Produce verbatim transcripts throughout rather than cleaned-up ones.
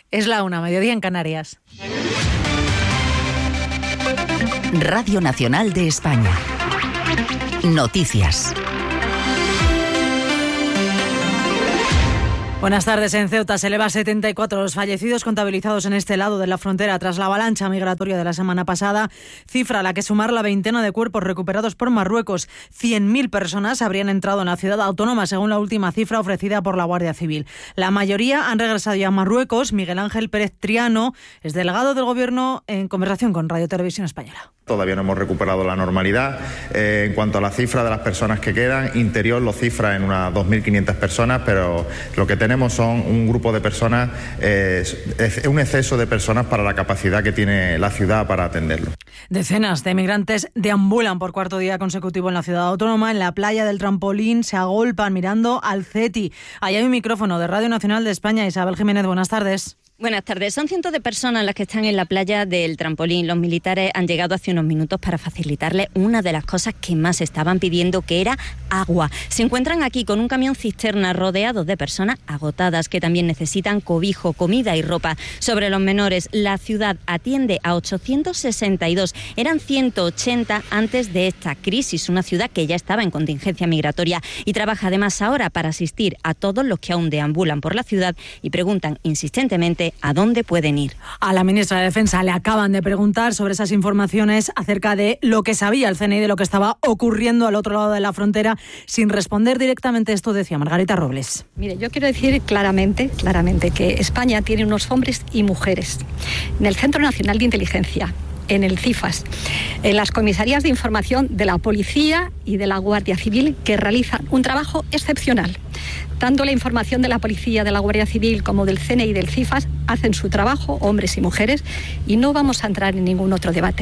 Es la una, mediodía en Canarias. Radio Nacional de España. Noticias. Buenas tardes. En Ceuta se eleva a setenta y cuatro los fallecidos contabilizados en este lado de la frontera tras la avalancha migratoria de la semana pasada, cifra a la que sumar la veintena de cuerpos recuperados por Marruecos. cien mil personas habrían entrado en la ciudad autónoma, según la última cifra ofrecida por la Guardia Civil. La mayoría han regresado ya a Marruecos. Miguel Ángel Pérez Triano es delegado del Gobierno en conversación con Radio Televisión Española. Todavía no hemos recuperado la normalidad. Eh, en cuanto a la cifra de las personas que quedan, interior lo cifra en unas dos mil quinientas personas, pero lo que tenemos son un grupo de personas, eh, es un exceso de personas para la capacidad que tiene la ciudad para atenderlo. Decenas de migrantes deambulan por cuarto día consecutivo en la ciudad autónoma. En la playa del Trampolín se agolpan mirando al CETI. Ahí hay un micrófono de Radio Nacional de España. Isabel Jiménez, buenas tardes. Buenas tardes. Son cientos de personas las que están en la playa del Trampolín. Los militares han llegado hace unos minutos para facilitarles una de las cosas que más estaban pidiendo, que era agua. Se encuentran aquí con un camión cisterna rodeado de personas agotadas que también necesitan cobijo, comida y ropa. Sobre los menores, la ciudad atiende a ochocientos sesenta y dos. Eran ciento ochenta antes de esta crisis. Una ciudad que ya estaba en contingencia migratoria y trabaja además ahora para asistir a todos los que aún deambulan por la ciudad y preguntan insistentemente a dónde pueden ir. A la ministra de Defensa le acaban de preguntar sobre esas informaciones acerca de lo que sabía el C N I de lo que estaba ocurriendo al otro lado de la frontera. Sin responder directamente esto decía Margarita Robles. Mire, yo quiero decir claramente, claramente que España tiene unos hombres y mujeres en el Centro Nacional de Inteligencia, en el CIFAS, en las comisarías de información de la Policía y de la Guardia Civil, que realizan un trabajo excepcional. Tanto la información de la Policía, de la Guardia Civil como del C N I y del CIFAS hacen su trabajo, hombres y mujeres, y no vamos a entrar en ningún otro debate.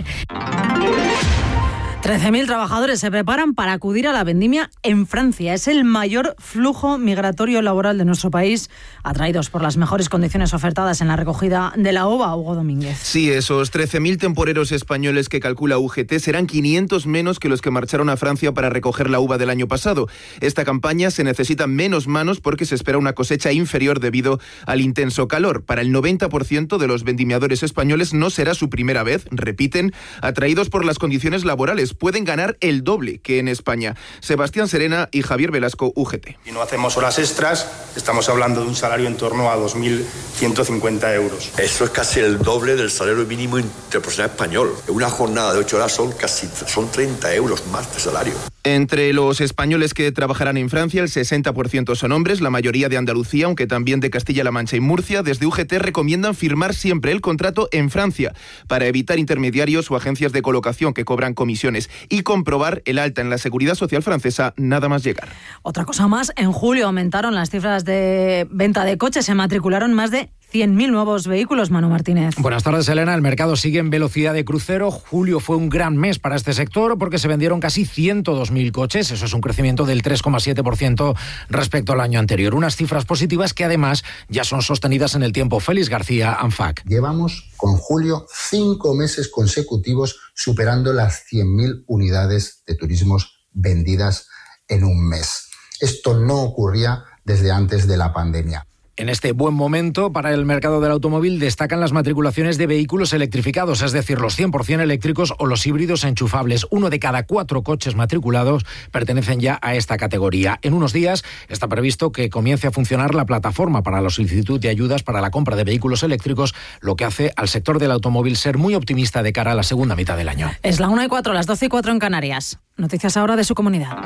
trece mil trabajadores se preparan para acudir a la vendimia en Francia. Es el mayor flujo migratorio laboral de nuestro país, atraídos por las mejores condiciones ofertadas en la recogida de la ova. Hugo Domínguez. Sí, esos trece mil temporeros españoles que calcula U G T serán quinientos menos que los que marcharon a Francia para recoger la uva del año pasado. Esta campaña se necesitan menos manos porque se espera una cosecha inferior debido al intenso calor. Para el noventa por ciento de los vendimiadores españoles no será su primera vez, repiten, atraídos por las condiciones laborales. Pueden ganar el doble que en España. Sebastián Serena y Javier Velasco, U G T. Si no hacemos horas extras, estamos hablando de un salario en torno a dos mil ciento cincuenta euros. Eso es casi el doble del salario mínimo interprofesional español. Una jornada de ocho horas son casi son treinta euros más de salario. Entre los españoles que trabajarán en Francia, el sesenta por ciento son hombres, la mayoría de Andalucía, aunque también de Castilla-La Mancha y Murcia. Desde U G T recomiendan firmar siempre el contrato en Francia para evitar intermediarios o agencias de colocación que cobran comisiones y comprobar el alta en la Seguridad Social francesa nada más llegar. Otra cosa más, en julio aumentaron las cifras de venta de coches, se matricularon más de cien mil nuevos vehículos. Manu Martínez. Buenas tardes, Elena. El mercado sigue en velocidad de crucero. Julio fue un gran mes para este sector porque se vendieron casi ciento dos mil coches. Eso es un crecimiento del tres coma siete por ciento respecto al año anterior. Unas cifras positivas que además ya son sostenidas en el tiempo. Félix García, ANFAC. Llevamos con julio cinco meses consecutivos superando las cien mil unidades de turismos vendidas en un mes. Esto no ocurría desde antes de la pandemia. En este buen momento para el mercado del automóvil destacan las matriculaciones de vehículos electrificados, es decir, los cien por ciento eléctricos o los híbridos enchufables. Uno de cada cuatro coches matriculados pertenecen ya a esta categoría. En unos días está previsto que comience a funcionar la plataforma para la solicitud de ayudas para la compra de vehículos eléctricos, lo que hace al sector del automóvil ser muy optimista de cara a la segunda mitad del año. Es la una y cuatro, las doce y cuatro en Canarias. Noticias ahora de su comunidad.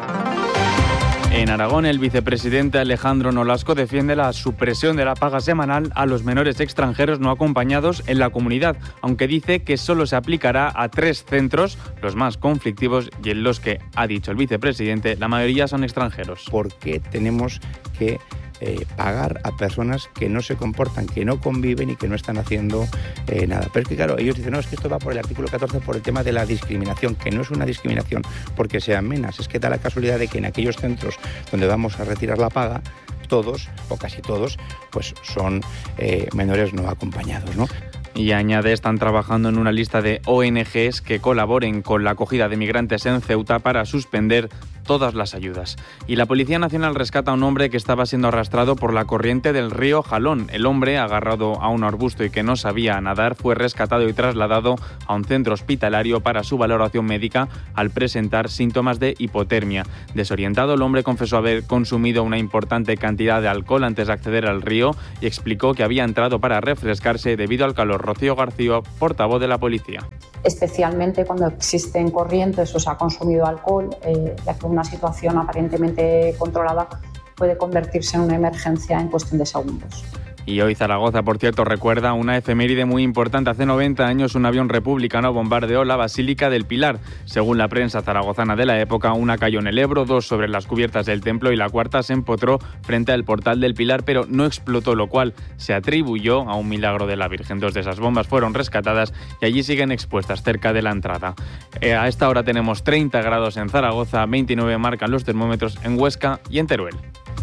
En Aragón, el vicepresidente Alejandro Nolasco defiende la supresión de la paga semanal a los menores extranjeros no acompañados en la comunidad, aunque dice que solo se aplicará a tres centros, los más conflictivos y en los que, ha dicho el vicepresidente, la mayoría son extranjeros. Porque tenemos que Eh, pagar a personas que no se comportan, que no conviven y que no están haciendo eh, nada. Pero es que claro, ellos dicen, no, es que esto va por el artículo catorce por el tema de la discriminación, que no es una discriminación porque sean menas, es que da la casualidad de que en aquellos centros donde vamos a retirar la paga, todos, o casi todos, pues son eh, menores no acompañados, ¿no? Y añade, están trabajando en una lista de O N Ges que colaboren con la acogida de migrantes en Ceuta para suspender todas las ayudas. Y la Policía Nacional rescata a un hombre que estaba siendo arrastrado por la corriente del río Jalón. El hombre, agarrado a un arbusto y que no sabía nadar, fue rescatado y trasladado a un centro hospitalario para su valoración médica al presentar síntomas de hipotermia. Desorientado, el hombre confesó haber consumido una importante cantidad de alcohol antes de acceder al río y explicó que había entrado para refrescarse debido al calor. Rocío García, portavoz de la policía. Especialmente cuando existen corrientes o se ha consumido alcohol, eh, ya que una situación aparentemente controlada puede convertirse en una emergencia en cuestión de segundos. Y hoy Zaragoza, por cierto, recuerda una efeméride muy importante. Hace noventa años un avión republicano bombardeó la Basílica del Pilar. Según la prensa zaragozana de la época, una cayó en el Ebro, dos sobre las cubiertas del templo y la cuarta se empotró frente al portal del Pilar, pero no explotó, lo cual se atribuyó a un milagro de la Virgen. Dos de esas bombas fueron rescatadas y allí siguen expuestas cerca de la entrada. Eh, a esta hora tenemos treinta grados en Zaragoza, veintinueve marcan los termómetros en Huesca y en Teruel.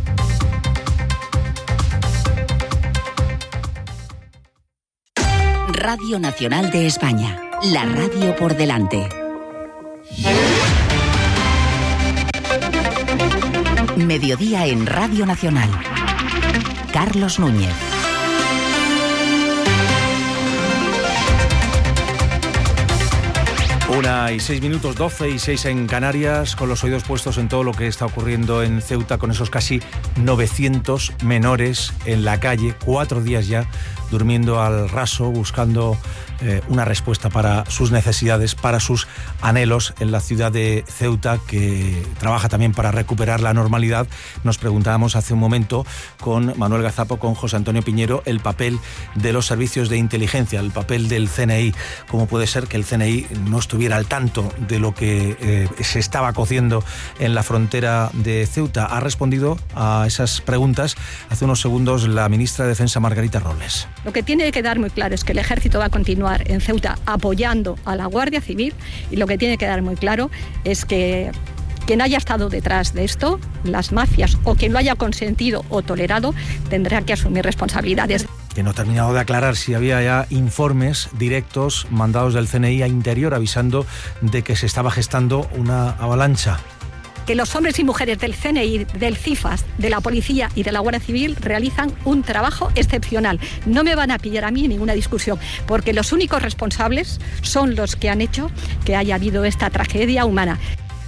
Radio Nacional de España, la radio por delante. Mediodía en Radio Nacional. Carlos Núñez. Una y seis minutos, doce y seis en Canarias, con los oídos puestos en todo lo que está ocurriendo en Ceuta, con esos casi novecientos menores en la calle, cuatro días ya durmiendo al raso, buscando eh, una respuesta para sus necesidades, para sus anhelos en la ciudad de Ceuta, que trabaja también para recuperar la normalidad. Nos preguntábamos hace un momento con Manuel Gazapo, con José Antonio Piñero, el papel de los servicios de inteligencia, el papel del C N I. ¿Cómo puede ser que el C N I no estuviera al tanto de lo que eh, se estaba cociendo en la frontera de Ceuta? Ha respondido a esas preguntas hace unos segundos la ministra de Defensa, Margarita Robles. Lo que tiene que quedar muy claro es que el Ejército va a continuar en Ceuta apoyando a la Guardia Civil, y lo que tiene que quedar muy claro es que quien haya estado detrás de esto, las mafias, o quien lo haya consentido o tolerado, tendrá que asumir responsabilidades. Que no ha terminado de aclarar si había ya informes directos mandados del C N I a Interior avisando de que se estaba gestando una avalancha. Que los hombres y mujeres del C N I, del CIFAS, de la Policía y de la Guardia Civil realizan un trabajo excepcional. No me van a pillar a mí en ninguna discusión, porque los únicos responsables son los que han hecho que haya habido esta tragedia humana.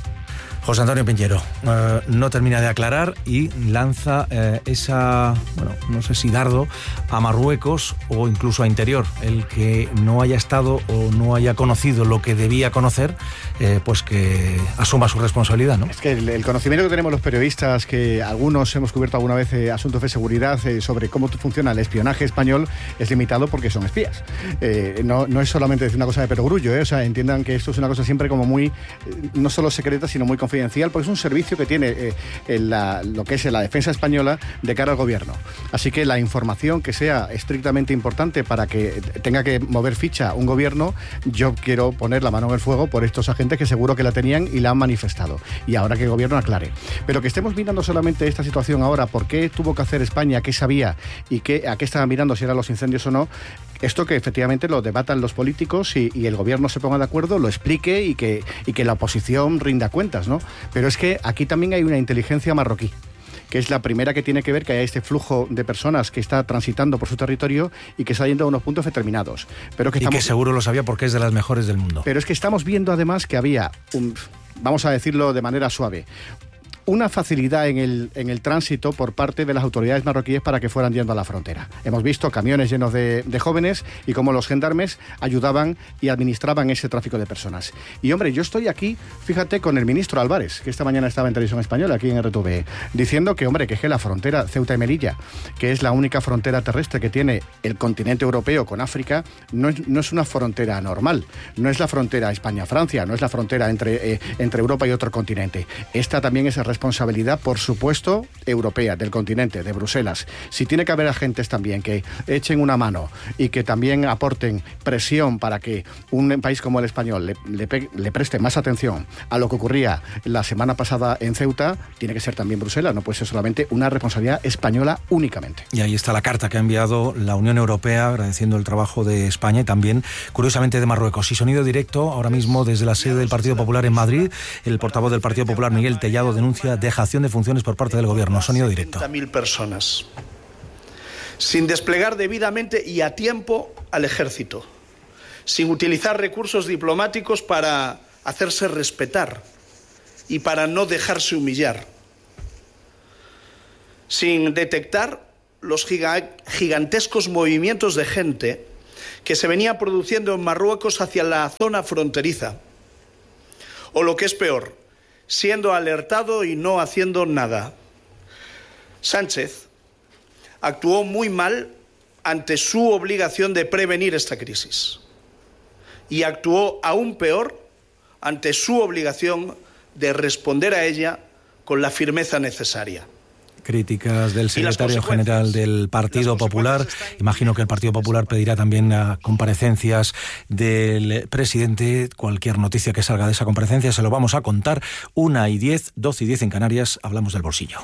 José Antonio Piñero eh, no termina de aclarar y lanza eh, esa, bueno, no sé si dardo a Marruecos o incluso a Interior. El que no haya estado o no haya conocido lo que debía conocer, eh, pues que asuma su responsabilidad, ¿no? Es que el, el conocimiento que tenemos los periodistas, que algunos hemos cubierto alguna vez eh, asuntos de seguridad eh, sobre cómo funciona el espionaje español, es limitado porque son espías. Eh, no, no es solamente decir una cosa de perogrullo, eh, o sea, entiendan que esto es una cosa siempre como muy, eh, no solo secreta, sino muy confidencial, porque es un servicio que tiene eh, en la, lo que es la defensa española de cara al gobierno. Así que la información que sea estrictamente importante para que tenga que mover ficha un gobierno, yo quiero poner la mano en el fuego por estos agentes que seguro que la tenían y la han manifestado. Y ahora que el gobierno aclare. Pero que estemos mirando solamente esta situación ahora, por qué tuvo que hacer España, qué sabía y qué, a qué estaban mirando, si eran los incendios o no, esto que efectivamente lo debatan los políticos y, y el gobierno se ponga de acuerdo, lo explique y que, y que la oposición rinda cuentas, ¿no? Pero es que aquí también hay una inteligencia marroquí, que es la primera que tiene que ver que haya este flujo de personas que está transitando por su territorio y que está yendo a unos puntos determinados. Pero que y estamos... que seguro lo sabía porque es de las mejores del mundo. Pero es que estamos viendo además que había, un, vamos a decirlo de manera suave, una facilidad en el, en el tránsito por parte de las autoridades marroquíes para que fueran yendo a la frontera. Hemos visto camiones llenos de, de jóvenes y cómo los gendarmes ayudaban y administraban ese tráfico de personas. Y hombre, yo estoy aquí, fíjate, con el ministro Álvarez, que esta mañana estaba en Televisión Española, aquí en R T V E, diciendo que, hombre, que es que la frontera Ceuta y Melilla, que es la única frontera terrestre que tiene el continente europeo con África, no es, no es una frontera normal, no es la frontera España-Francia, no es la frontera entre, eh, entre Europa y otro continente. Esta también es el responsabilidad, por supuesto, europea, del continente, de Bruselas. Si tiene que haber agentes también que echen una mano y que también aporten presión para que un país como el español le, le, le preste más atención a lo que ocurría la semana pasada en Ceuta, tiene que ser también Bruselas, no puede ser solamente una responsabilidad española únicamente. Y ahí está la carta que ha enviado la Unión Europea agradeciendo el trabajo de España y también, curiosamente, de Marruecos. Y sonido directo, ahora mismo desde la sede del Partido Popular en Madrid, el portavoz del Partido Popular, Miguel Tellado, denuncia dejación de funciones por parte del Gobierno. Sonido directo. setenta mil personas, sin desplegar debidamente y a tiempo al ejército, sin utilizar recursos diplomáticos para hacerse respetar y para no dejarse humillar, sin detectar los gigantescos movimientos de gente que se venía produciendo en Marruecos hacia la zona fronteriza, o lo que es peor, siendo alertado y no haciendo nada. Sánchez actuó muy mal ante su obligación de prevenir esta crisis y actuó aún peor ante su obligación de responder a ella con la firmeza necesaria. Críticas del secretario general del Partido Popular. Imagino que el Partido Popular pedirá también a comparecencias del presidente. Cualquier noticia que salga de esa comparecencia se lo vamos a contar. Una y diez, doce y diez en Canarias. Hablamos del bolsillo.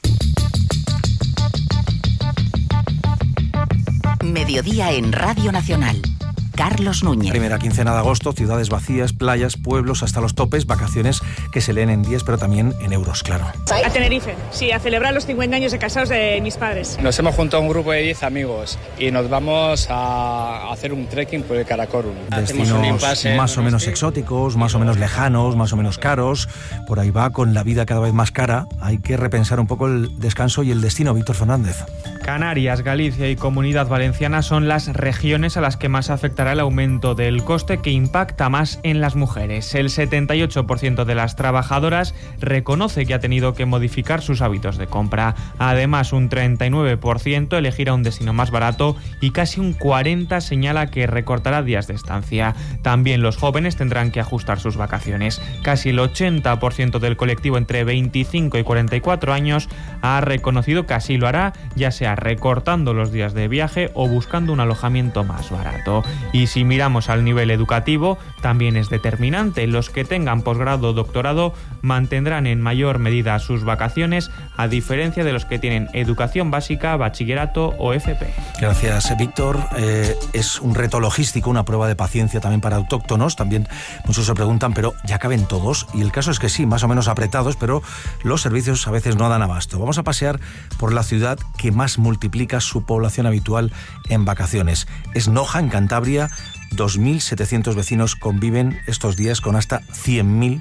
Mediodía en Radio Nacional. Carlos Núñez. Primera quincena de agosto, ciudades vacías, playas, pueblos hasta los topes, vacaciones que se leen en días, pero también en euros, claro. A Tenerife, sí, a celebrar los cincuenta años de casados de mis padres. Nos hemos juntado un grupo de diez amigos y nos vamos a hacer un trekking por el Karakorum. Destinos más o menos exóticos, más o menos lejanos, más o menos caros. Por ahí va, con la vida cada vez más cara. Hay que repensar un poco el descanso y el destino. Víctor Fernández. Canarias, Galicia y Comunidad Valenciana son las regiones a las que más afectará el aumento del coste, que impacta más en las mujeres. El setenta y ocho por ciento de las trabajadoras reconoce que ha tenido que modificar sus hábitos de compra. Además, un treinta y nueve por ciento elegirá un destino más barato y casi un cuarenta por ciento señala que recortará días de estancia. También los jóvenes tendrán que ajustar sus vacaciones. Casi el ochenta por ciento del colectivo entre veinticinco y cuarenta y cuatro años ha reconocido que así lo hará, ya sea recortando los días de viaje o buscando un alojamiento más barato. Y si miramos al nivel educativo, también es determinante. Los que tengan posgrado o doctorado mantendrán en mayor medida sus vacaciones, a diferencia de los que tienen educación básica, bachillerato o F P. Gracias, Víctor. Eh, es un reto logístico, una prueba de paciencia también para autóctonos. También muchos se preguntan, ¿pero ya caben todos? Y el caso es que sí, más o menos apretados, pero los servicios a veces no dan abasto. Vamos a pasear por la ciudad que más multiplica su población habitual en vacaciones. Es Noja, en Cantabria. dos mil setecientos vecinos conviven estos días con hasta cien mil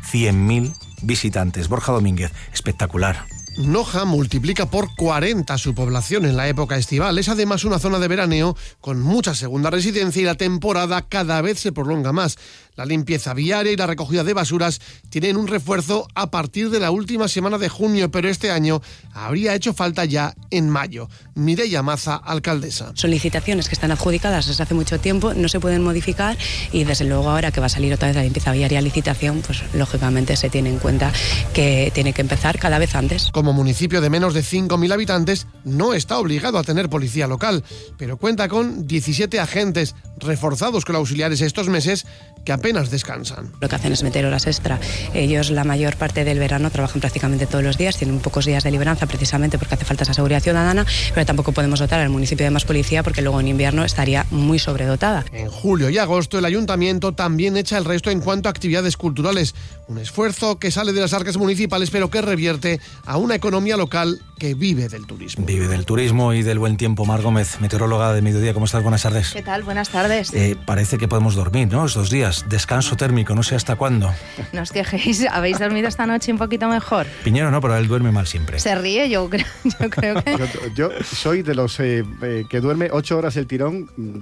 visitantes. Borja Domínguez, espectacular. Noja multiplica por cuarenta su población en la época estival. Es además una zona de veraneo con mucha segunda residencia y la temporada cada vez se prolonga más. La limpieza viaria y la recogida de basuras tienen un refuerzo a partir de la última semana de junio, pero este año habría hecho falta ya en mayo. Mireia Maza, alcaldesa. Son licitaciones que están adjudicadas desde hace mucho tiempo, no se pueden modificar y desde luego ahora que va a salir otra vez la limpieza viaria a licitación, pues lógicamente se tiene en cuenta que tiene que empezar cada vez antes. Como municipio de menos de cinco mil habitantes, no está obligado a tener policía local, pero cuenta con diecisiete agentes reforzados con auxiliares estos meses que apenas descansan. Lo que hacen es meter horas extra. Ellos la mayor parte del verano trabajan prácticamente todos los días, tienen pocos días de libranza precisamente porque hace falta esa seguridad ciudadana, pero tampoco podemos dotar al municipio de más policía porque luego en invierno estaría muy sobredotada. En julio y agosto el ayuntamiento también echa el resto en cuanto a actividades culturales, un esfuerzo que sale de las arcas municipales pero que revierte a una economía local que vive del turismo. Vive del turismo y del buen tiempo. Mar Gómez, meteoróloga de Mediodía, ¿cómo estás? Buenas tardes. ¿Qué tal? Buenas tardes. Eh, parece que podemos dormir, ¿no? Estos días, descanso térmico, no sé hasta cuándo. No os quejéis, ¿habéis dormido esta noche un poquito mejor? Piñero no, pero él duerme mal siempre. Se ríe, yo creo, yo creo que... Yo, yo soy de los eh, eh, que duerme ocho horas el tirón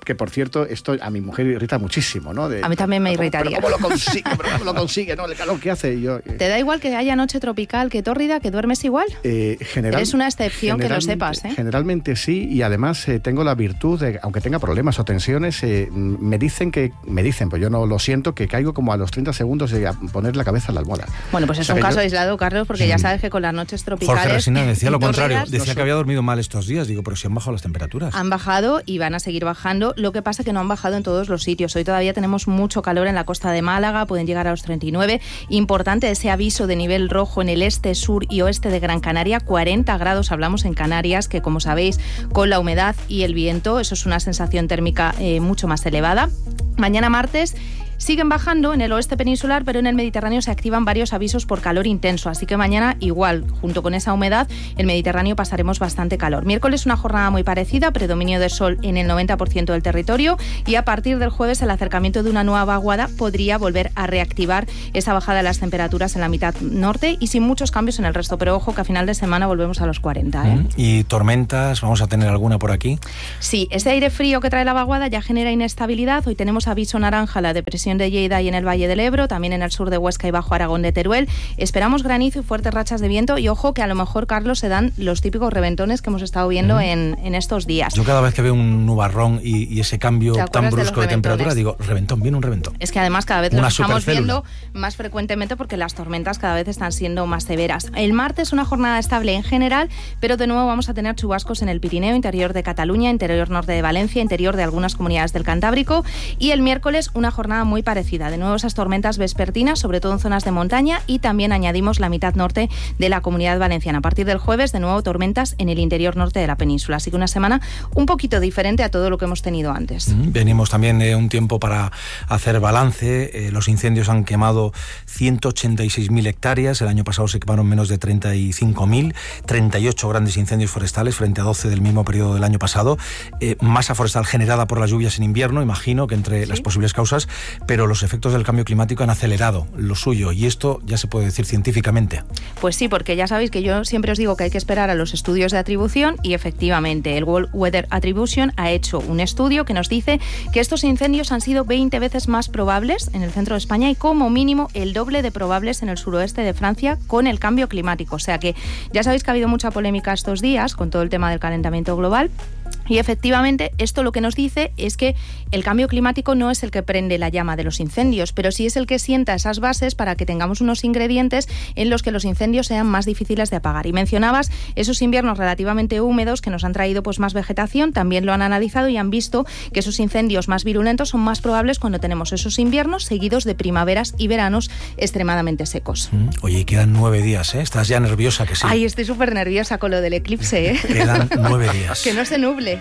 que por cierto, esto a mi mujer irrita muchísimo, ¿no? De, a mí también me ¿cómo, irritaría. ¿Pero cómo lo consigue? ¿Pero cómo lo consigue? ¿No? El calor que hace. Y yo, eh. ¿Te da igual que haya noche tropical, que tórrida, que duermes igual? Eh, general, Eres una excepción, que lo sepas, ¿eh? Generalmente sí, y además eh, tengo la virtud de, aunque tenga problemas o tensiones, eh, me dicen que, me dicen, pues yo no lo siento, que caigo como a los treinta segundos de poner la cabeza en la almohada. Bueno, pues es o sea, un caso yo... aislado, Carlos, porque sí. ya sabes que con las noches tropicales... Jorge Resina decía lo contrario, decía no que son... había dormido mal estos días. Digo, pero si han bajado las temperaturas. Han bajado y van a seguir bajando, lo que pasa que no han bajado en todos los sitios. Hoy todavía tenemos mucho calor en la costa de Málaga, pueden llegar a los treinta y nueve. Importante ese aviso de nivel rojo en el este, sur y oeste de Gran Canaria, cuarenta grados hablamos en Canarias, que como sabéis, con la humedad y el viento, eso es una sensación térmica eh, mucho más elevada. Mañana martes siguen bajando en el oeste peninsular, pero en el Mediterráneo se activan varios avisos por calor intenso, así que mañana igual, junto con esa humedad, el Mediterráneo pasaremos bastante calor. Miércoles una jornada muy parecida, predominio de sol en el noventa por ciento del territorio, y a partir del jueves el acercamiento de una nueva vaguada podría volver a reactivar esa bajada de las temperaturas en la mitad norte y sin muchos cambios en el resto, pero ojo que a final de semana volvemos a los cuarenta. ¿eh? ¿Y tormentas? ¿Vamos a tener alguna por aquí? Sí, ese aire frío que trae la vaguada ya genera inestabilidad. Hoy tenemos aviso naranja, la depresión de Lleida y en el Valle del Ebro, también en el sur de Huesca y Bajo Aragón de Teruel. Esperamos granizo y fuertes rachas de viento y ojo que a lo mejor, Carlos, se dan los típicos reventones que hemos estado viendo mm. en, en estos días. Yo cada vez que veo un nubarrón y, y ese cambio tan brusco de, de temperatura, digo, reventón, viene un reventón. Es que además cada vez Una lo estamos supercélula. viendo más frecuentemente porque las tormentas cada vez están siendo más severas. El martes una jornada estable en general, pero de nuevo vamos a tener chubascos en el Pirineo, interior de Cataluña, interior norte de Valencia, interior de algunas comunidades del Cantábrico, y el miércoles una jornada muy parecida. De nuevo esas tormentas vespertinas, sobre todo en zonas de montaña, y también añadimos la mitad norte de la Comunidad Valenciana. A partir del jueves, de nuevo tormentas en el interior norte de la península. Así que una semana un poquito diferente a todo lo que hemos tenido antes. Venimos también de un tiempo para hacer balance. Eh, los incendios han quemado ciento ochenta y seis mil hectáreas. El año pasado se quemaron menos de treinta y cinco mil. treinta y ocho grandes incendios forestales frente a doce del mismo periodo del año pasado. Eh, masa forestal generada por las lluvias en invierno, imagino que entre ¿Sí? las posibles causas, pero los efectos del cambio climático han acelerado lo suyo, y esto ya se puede decir científicamente. Pues sí, porque ya sabéis que yo siempre os digo que hay que esperar a los estudios de atribución, y efectivamente el World Weather Attribution ha hecho un estudio que nos dice que estos incendios han sido veinte veces más probables en el centro de España y como mínimo el doble de probables en el suroeste de Francia con el cambio climático. O sea que ya sabéis que ha habido mucha polémica estos días con todo el tema del calentamiento global. Y efectivamente esto lo que nos dice es que el cambio climático no es el que prende la llama de los incendios, pero sí es el que sienta esas bases para que tengamos unos ingredientes en los que los incendios sean más difíciles de apagar. Y mencionabas esos inviernos relativamente húmedos que nos han traído pues más vegetación, también lo han analizado y han visto que esos incendios más virulentos son más probables cuando tenemos esos inviernos seguidos de primaveras y veranos extremadamente secos. Oye, quedan nueve días, ¿eh? ¿Estás ya nerviosa que sí? Ay, estoy súper nerviosa con lo del eclipse, ¿eh? Quedan nueve días. Que no se nuble.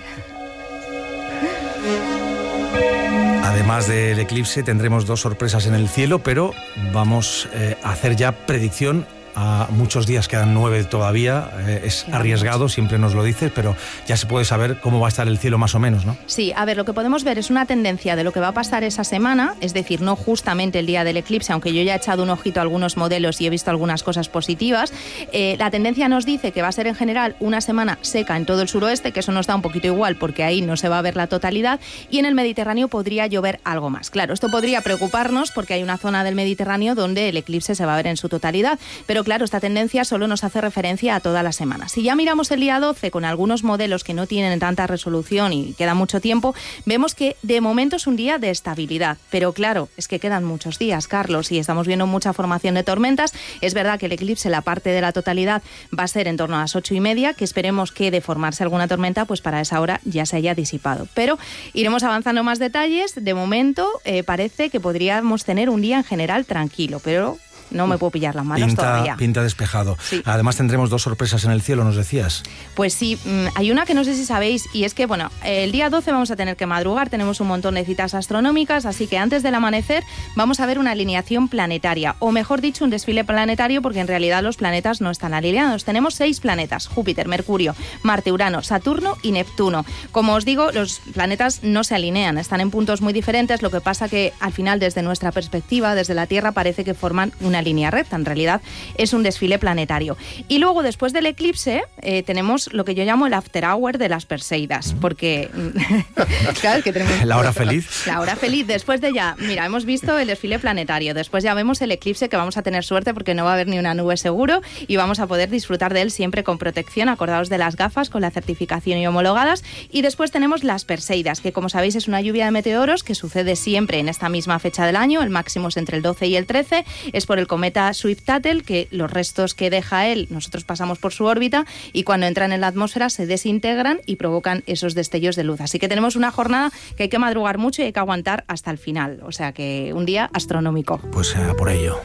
Además del eclipse tendremos dos sorpresas en el cielo, pero vamos eh, a hacer ya predicción. A muchos días, quedan nueve todavía, eh, es arriesgado, siempre nos lo dices, pero ya se puede saber cómo va a estar el cielo más o menos, ¿no? Sí, a ver, lo que podemos ver es una tendencia de lo que va a pasar esa semana, es decir, no justamente el día del eclipse, aunque yo ya he echado un ojito a algunos modelos y he visto algunas cosas positivas. Eh, la tendencia nos dice que va a ser en general una semana seca en todo el suroeste, que eso nos da un poquito igual porque ahí no se va a ver la totalidad, y en el Mediterráneo podría llover algo más. Claro, esto podría preocuparnos porque hay una zona del Mediterráneo donde el eclipse se va a ver en su totalidad, pero claro, esta tendencia solo nos hace referencia a toda la semana. Si ya miramos el día doce con algunos modelos que no tienen tanta resolución y queda mucho tiempo, vemos que de momento es un día de estabilidad. Pero claro, es que quedan muchos días, Carlos, y estamos viendo mucha formación de tormentas. Es verdad que el eclipse, la parte de la totalidad, va a ser en torno a las ocho y media, que esperemos que de formarse alguna tormenta, pues para esa hora ya se haya disipado. Pero iremos avanzando más detalles. De momento eh, parece que podríamos tener un día en general tranquilo, pero no me puedo pillar las manos pinta, todavía. Pinta despejado. Sí. Además tendremos dos sorpresas en el cielo, nos decías. Pues sí, hay una que no sé si sabéis, y es que, bueno, el día doce vamos a tener que madrugar, tenemos un montón de citas astronómicas, así que antes del amanecer vamos a ver una alineación planetaria, o mejor dicho, un desfile planetario, porque en realidad los planetas no están alineados. Tenemos seis planetas: Júpiter, Mercurio, Marte, Urano, Saturno y Neptuno. Como os digo, los planetas no se alinean, están en puntos muy diferentes, lo que pasa que al final, desde nuestra perspectiva, desde la Tierra, parece que forman un una línea recta, en realidad es un desfile planetario. Y luego, después del eclipse, eh, tenemos lo que yo llamo el after hour de las Perseidas, porque... claro, que tenemos... La hora feliz. La hora feliz, después de ya... Mira, hemos visto el desfile planetario, después ya vemos el eclipse, que vamos a tener suerte porque no va a haber ni una nube seguro y vamos a poder disfrutar de él siempre con protección, acordaos de las gafas con la certificación y homologadas. Y después tenemos las Perseidas, que como sabéis es una lluvia de meteoros que sucede siempre en esta misma fecha del año, el máximo es entre el doce y el trece, es por el cometa Swift-Tuttle, que los restos que deja él, nosotros pasamos por su órbita y cuando entran en la atmósfera se desintegran y provocan esos destellos de luz. Así que tenemos una jornada que hay que madrugar mucho y hay que aguantar hasta el final, o sea que un día astronómico. Pues a por ello.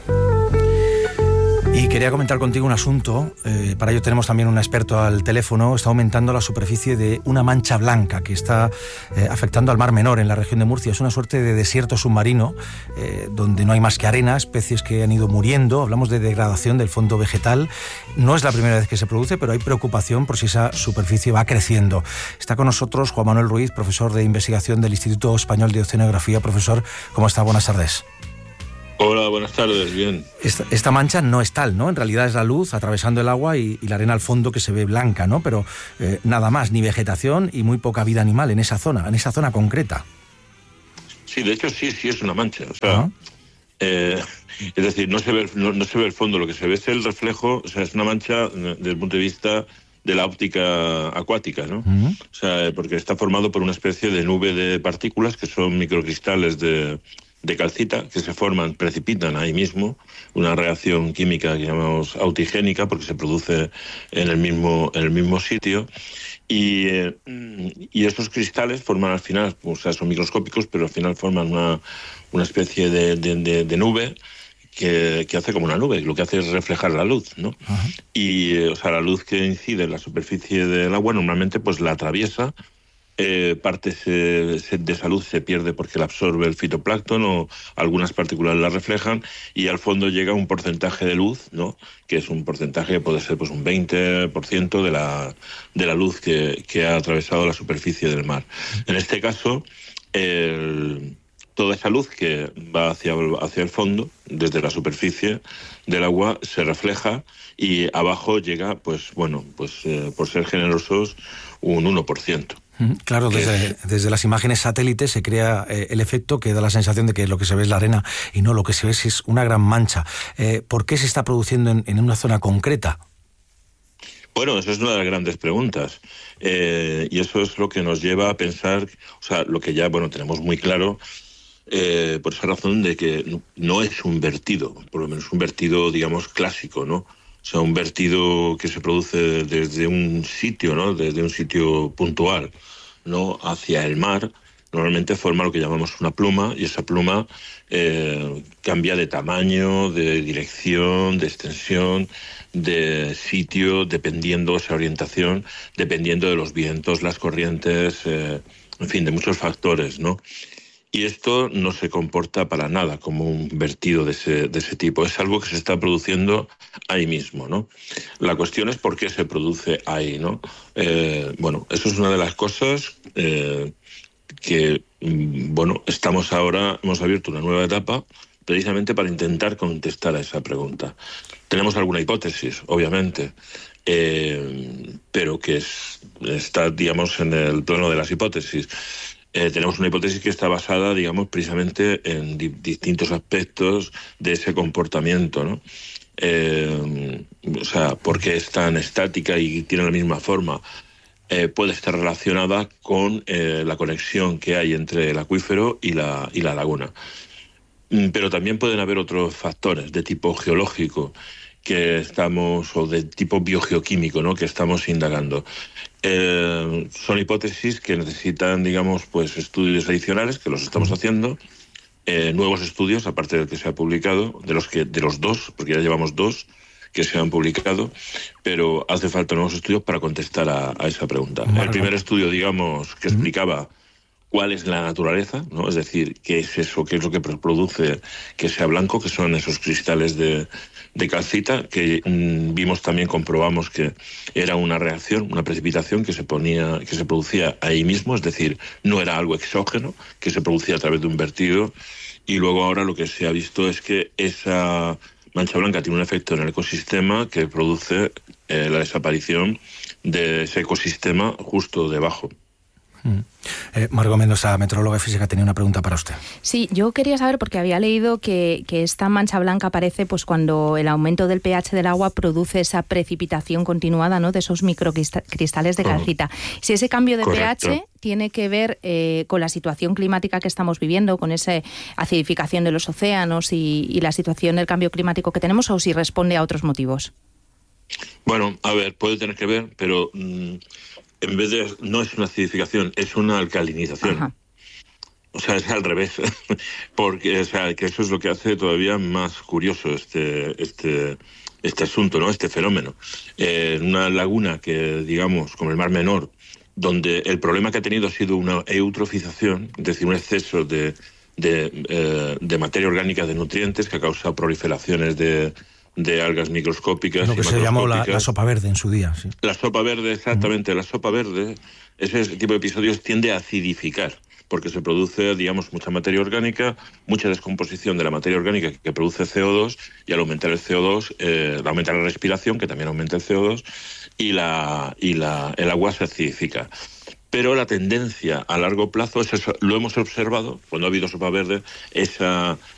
Y quería comentar contigo un asunto, eh, para ello tenemos también un experto al teléfono. Está aumentando la superficie de una mancha blanca que está eh, afectando al Mar Menor en la región de Murcia. Es una suerte de desierto submarino eh, donde no hay más que arena, especies que han ido muriendo. Hablamos de degradación del fondo vegetal. No es la primera vez que se produce, pero hay preocupación por si esa superficie va creciendo. Está con nosotros Juan Manuel Ruiz, profesor de investigación del Instituto Español de Oceanografía. Profesor, ¿cómo está? Buenas tardes. Hola, buenas tardes, bien. Esta, esta mancha no es tal, ¿no? En realidad es la luz atravesando el agua y, y la arena al fondo que se ve blanca, ¿no? Pero eh, nada más, ni vegetación y muy poca vida animal en esa zona, en esa zona concreta. Sí, de hecho sí, sí es una mancha. O sea, ¿Ah? eh, es decir, no se ve, no, no se ve el fondo, lo que se ve es el reflejo, o sea, es una mancha desde el punto de vista de la óptica acuática, ¿no? Uh-huh. O sea, porque está formado por una especie de nube de partículas que son microcristales de... de calcita, que se forman, precipitan ahí mismo, una reacción química que llamamos autigénica, porque se produce en el mismo, en el mismo sitio, y, eh, y estos cristales forman al final, o sea, son microscópicos, pero al final forman una, una especie de, de, de, de nube que, que hace como una nube, lo que hace es reflejar la luz, ¿no? Uh-huh. Y, eh, o sea, la luz que incide en la superficie del agua normalmente pues la atraviesa. Eh, parte se, se, de esa luz se pierde porque la absorbe el fitoplancton o algunas partículas la reflejan y al fondo llega un porcentaje de luz, ¿no? Que es un porcentaje, puede ser pues un veinte por ciento de la, de la luz que, que ha atravesado la superficie del mar. En este caso, el, toda esa luz que va hacia, hacia el fondo, desde la superficie del agua, se refleja y abajo llega, pues bueno, pues eh, por ser generosos, un uno por ciento. Claro, desde, desde las imágenes satélites se crea eh, el efecto que da la sensación de que lo que se ve es la arena y no, lo que se ve es una gran mancha. Eh, ¿Por qué se está produciendo en, en una zona concreta? Bueno, eso es una de las grandes preguntas. Eh, y eso es lo que nos lleva a pensar, o sea, lo que ya, bueno, tenemos muy claro, eh, por esa razón de que no, no es un vertido, por lo menos un vertido, digamos, clásico, ¿no? O sea, un vertido que se produce desde un sitio, ¿no? Desde un sitio puntual, ¿no? Hacia el mar, normalmente forma lo que llamamos una pluma, y esa pluma eh, cambia de tamaño, de dirección, de extensión, de sitio, dependiendo esa orientación, dependiendo de los vientos, las corrientes, eh, en fin, de muchos factores, ¿no? Y esto no se comporta para nada como un vertido de ese, de ese tipo. Es algo que se está produciendo ahí mismo, ¿no? La cuestión es por qué se produce ahí, ¿no? Eh, bueno, eso es una de las cosas eh, que, bueno, estamos ahora, hemos abierto una nueva etapa precisamente para intentar contestar a esa pregunta. Tenemos alguna hipótesis, obviamente, eh, pero que es, está, digamos, en el plano de las hipótesis. Eh, tenemos una hipótesis que está basada, digamos, precisamente en di- distintos aspectos de ese comportamiento, ¿no? Eh, o sea, ¿por qué es tan estática y tiene la misma forma? Eh, puede estar relacionada con eh, la conexión que hay entre el acuífero y la, y la laguna. Mm, pero también pueden haber otros factores de tipo geológico que estamos, o de tipo biogeoquímico, ¿no? Que estamos indagando. Eh, son hipótesis que necesitan, digamos, pues estudios adicionales, que los estamos haciendo, eh, nuevos estudios, aparte del que se ha publicado, de los que de los dos, porque ya llevamos dos que se han publicado, pero hace falta nuevos estudios para contestar a, a esa pregunta. El primer estudio, digamos, que explicaba cuál es la naturaleza, ¿no? Es decir, qué es eso, qué es lo que produce que sea blanco, que son esos cristales de, de calcita, que mmm, vimos también, comprobamos que era una reacción, una precipitación que se ponía, que se producía ahí mismo, es decir, no era algo exógeno, que se producía a través de un vertido, y luego ahora lo que se ha visto es que esa mancha blanca tiene un efecto en el ecosistema que produce eh, la desaparición de ese ecosistema justo debajo. Mm. Eh, Margot Mendoza, meteoróloga y física, tenía una pregunta para usted. Sí, yo quería saber, porque había leído que, que esta mancha blanca aparece pues cuando el aumento del pH del agua produce esa precipitación continuada, ¿no?, de esos microcristales de calcita. Oh. Si ese cambio de Correcto. pH tiene que ver eh, con la situación climática que estamos viviendo, con esa acidificación de los océanos y, y la situación del cambio climático que tenemos, o si responde a otros motivos. Bueno, a ver, puede tener que ver, pero... Mmm... en vez de, no es una acidificación, es una alcalinización. Ajá. O sea, es al revés. Porque, o sea, que eso es lo que hace todavía más curioso este, este, este asunto, ¿no? Este fenómeno. Eh, en una laguna que, digamos, como el Mar Menor, donde el problema que ha tenido ha sido una eutrofización, es decir, un exceso de, de, eh, de materia orgánica, de nutrientes, que ha causado proliferaciones de... de algas microscópicas. Lo que se llamó la, la sopa verde en su día. Sí. La sopa verde, exactamente. Uh-huh. La sopa verde, ese tipo de episodios tiende a acidificar, porque se produce, digamos, mucha materia orgánica, mucha descomposición de la materia orgánica que produce C O dos, y al aumentar el C O dos, eh, aumenta la respiración, que también aumenta el C O dos, y, la, y la, el agua se acidifica. Pero la tendencia a largo plazo, es eso, lo hemos observado, cuando ha habido sopa verde, esa